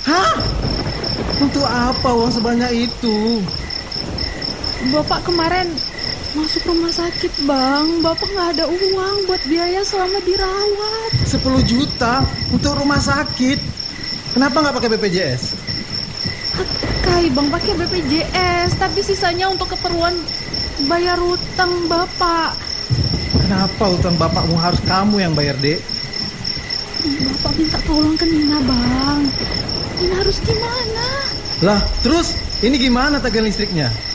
Hah? Untuk apa uang sebanyak itu? Bapak kemarin masuk rumah sakit, Bang. Bapak nggak ada uang buat biaya selama dirawat. 10 juta untuk rumah sakit. Kenapa nggak pakai BPJS? Kai, Bang, pakai BPJS, tapi sisanya untuk keperluan bayar utang Bapak. Kenapa utang bapakmu harus kamu yang bayar, Dek? Bapak minta tolong ke Nina, Bang. Nina harus gimana? Lah, terus ini gimana tagihan listriknya?